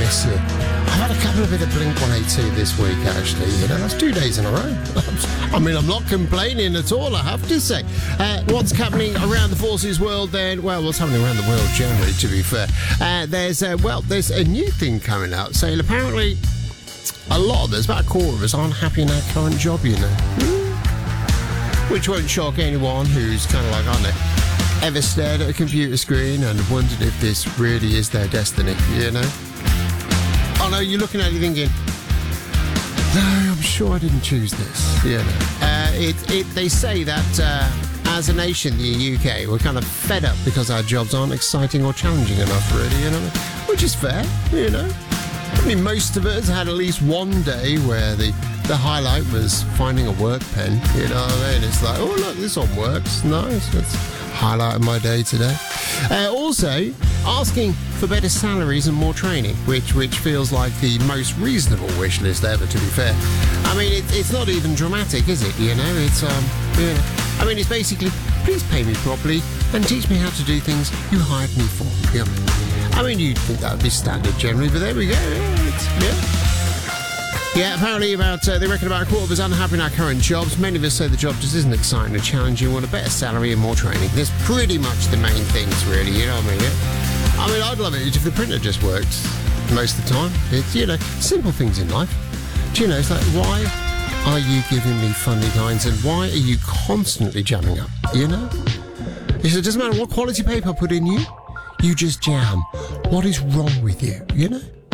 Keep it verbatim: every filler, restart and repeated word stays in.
miss you. I've had a couple of bit of Blink one eighty-two this week, actually. You know, that's two days in a row. I mean, I'm not complaining at all, I have to say. Uh, what's happening around the forces world then? Well, what's happening around the world generally, to be fair. Uh, there's, uh, well, there's a new thing coming out. So apparently, a lot of us, about a quarter of us, aren't happy in our current job, you know. Which won't shock anyone who's kind of like, I don't know, ever stared at a computer screen and wondered if this really is their destiny, you know? Oh no, you're looking at it, you're thinking, no, I'm sure I didn't choose this, you know. Uh, it, it, they say that uh, as a nation, the U K, we're kind of fed up because our jobs aren't exciting or challenging enough, really, you know? Which is fair, you know? I mean, most of us had at least one day where the, the highlight was finding a work pen, you know what I mean? It's like, oh, look, this one works. Nice. That's highlight of my day today. Uh, also, asking for better salaries and more training, which which feels like the most reasonable wish list ever, to be fair. I mean, it, it's not even dramatic, is it? You know, it's, um, you know, I mean, it's basically, please pay me properly and teach me how to do things you hired me for. Yeah. I mean, you'd think that would be standard generally, but there we go. Yeah, it's, yeah. Yeah, apparently about, uh, they reckon about a quarter of us unhappy in our current jobs. Many of us say the job just isn't exciting or challenging, want a better salary and more training. There's pretty much the main things, really, you know what I mean? Yeah? I mean, I'd love it if the printer just worked most of the time. It's, you know, simple things in life. Do you know, it's like, why are you giving me funny lines and why are you constantly jamming up, you know? He said, it doesn't matter what quality paper I put in you, you just jam. What is wrong with you, you know?